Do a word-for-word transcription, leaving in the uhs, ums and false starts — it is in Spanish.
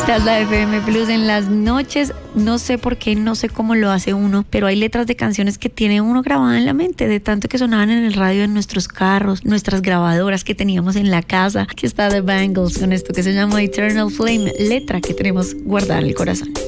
Esta es la F M Plus en las noches. No sé por qué, no sé cómo lo hace uno, pero hay letras de canciones que tiene uno grabada en la mente, de tanto que sonaban en el radio, en nuestros carros, nuestras grabadoras que teníamos en la casa. Aquí está The Bangles con esto que se llama Eternal Flame, letra que tenemos guardada en el corazón.